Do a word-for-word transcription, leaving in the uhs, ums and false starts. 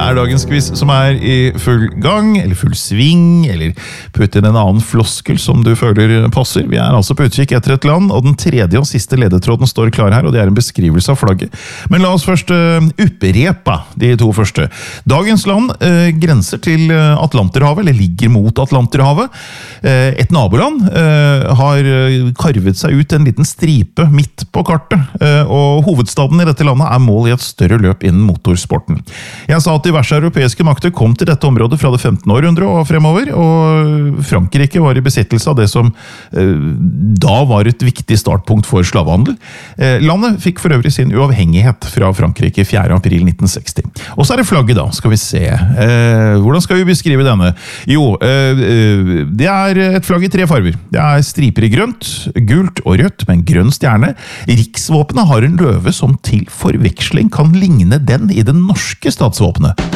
er dagens quiz som er i full gang, eller full sving, eller putt inn en annen floskel som du føler passer. Vi er altså på utkikk etter et land, og den tredje og siste ledetråden står klar her, og det er en beskrivelse av flagget. Men la oss først uh, upprepa de to første. Dagens land uh, grenser til Atlanterhavet, eller ligger mot Atlanterhavet. Uh, et naboland uh, har karvet seg ut en liten stripe midt på kartet, uh, og hovedstaden i dette landet er mål i et større løp innen motorsporten. Jeg sa at diverse europeiske makter kom til dette området fra det femtende århundre og fremover, og Frankrike var i besittelse av det som eh, da var et viktig startpunkt for slavehandel. Eh, landet fikk for øvrig sin uavhengighet fra Frankrike fjerde april nitten seksti. Og så er det flagget da, skal vi se. Eh, hvordan skal vi beskrive denne? Jo, eh, det er et flagg i tre farver. Det er striper i grønt, gult og rødt med en grønn stjerne. Riksvåpenet har en løve som til forveksling kan ligne den i det norske statsvåpenet.